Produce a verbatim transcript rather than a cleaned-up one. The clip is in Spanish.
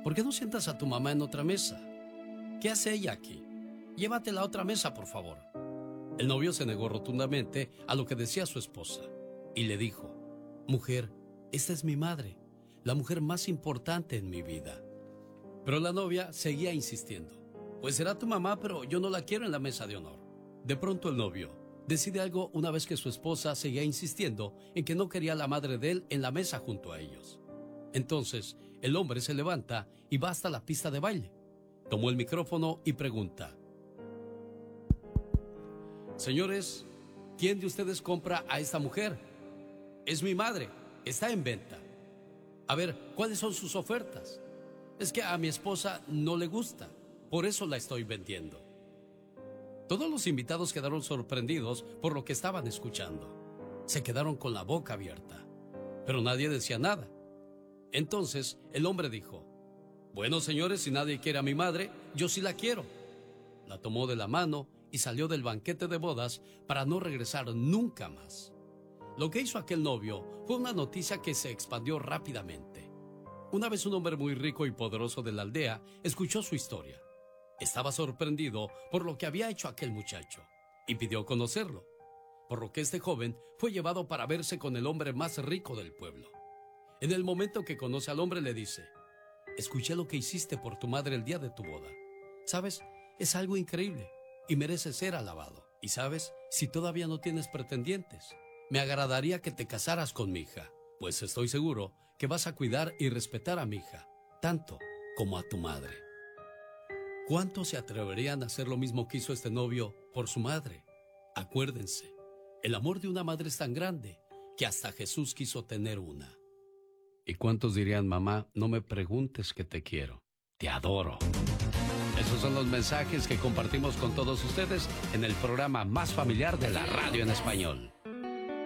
¿por qué no sientas a tu mamá en otra mesa? ¿Qué hace ella aquí? Llévatela a otra mesa, por favor. El novio se negó rotundamente a lo que decía su esposa y le dijo: mujer, esta es mi madre, la mujer más importante en mi vida. Pero la novia seguía insistiendo: pues será tu mamá, pero yo no la quiero en la mesa de honor. De pronto el novio decide algo una vez que su esposa seguía insistiendo en que no quería a la madre de él en la mesa junto a ellos. Entonces el hombre se levanta y va hasta la pista de baile. Tomó el micrófono y pregunta: señores, ¿quién de ustedes compra a esta mujer? Es mi madre, está en venta. A ver, ¿cuáles son sus ofertas? Es que a mi esposa no le gusta, por eso la estoy vendiendo. Todos los invitados quedaron sorprendidos por lo que estaban escuchando. Se quedaron con la boca abierta, pero nadie decía nada. Entonces el hombre dijo: bueno, señores, si nadie quiere a mi madre, yo sí la quiero. La tomó de la mano y salió del banquete de bodas para no regresar nunca más. Lo que hizo aquel novio fue una noticia que se expandió rápidamente. Una vez un hombre muy rico y poderoso de la aldea escuchó su historia. Estaba sorprendido por lo que había hecho aquel muchacho y pidió conocerlo, por lo que este joven fue llevado para verse con el hombre más rico del pueblo. En el momento que conoce al hombre le dice: escuché lo que hiciste por tu madre el día de tu boda. ¿Sabes? Es algo increíble y merece ser alabado. Y sabes, si todavía no tienes pretendientes, me agradaría que te casaras con mi hija, pues estoy seguro que vas a cuidar y respetar a mi hija, tanto como a tu madre. ¿Cuántos se atreverían a hacer lo mismo que hizo este novio por su madre? Acuérdense, el amor de una madre es tan grande que hasta Jesús quiso tener una. ¿Y cuántos dirían: mamá, no me preguntes que te quiero, te adoro? Esos son los mensajes que compartimos con todos ustedes en el programa más familiar de la radio en español.